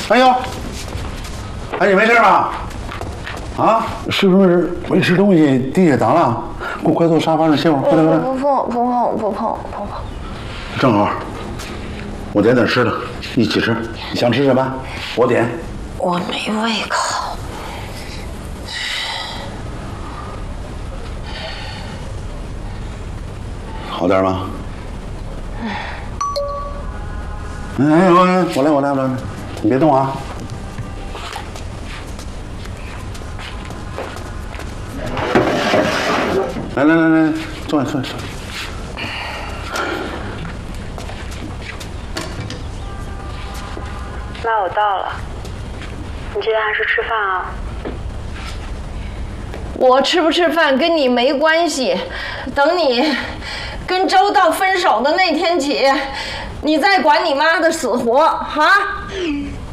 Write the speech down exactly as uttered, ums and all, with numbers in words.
哎呦，哎，你没事吧？啊，是不是没吃东西，地下脏了？快快坐沙发上歇会儿，快点快点。 不碰不碰不碰不碰。 正好，我点点吃的，一起吃。你想吃什么？我点。 我没胃口。 好点吗？嗯。哎，我来，我来，我来，我来，你别动啊。来来来来，坐下坐下坐下。 妈，我到了，你记得按时吃饭啊。 我吃不吃饭跟你没关系，等你跟周道分手的那天起，你再管你妈的死活啊！